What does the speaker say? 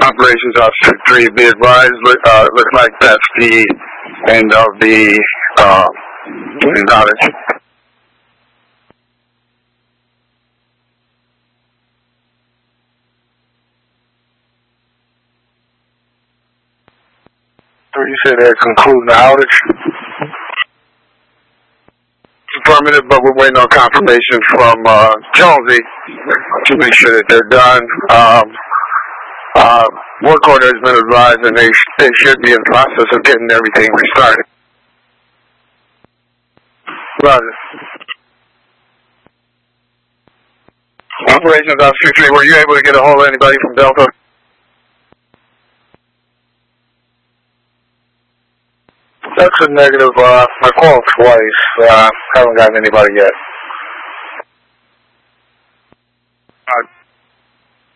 Operations Officer 3, be advised, looks like that's the end of the outage. You said they're concluding the outage? Affirmative, but we're waiting on confirmation from Jonesy to make sure that they're done. Work order has been advised, and they should be in the process of getting everything restarted. Roger. Operations Officer 3, were you able to get a hold of anybody from Delta? That's a negative. I called twice. Haven't gotten anybody yet.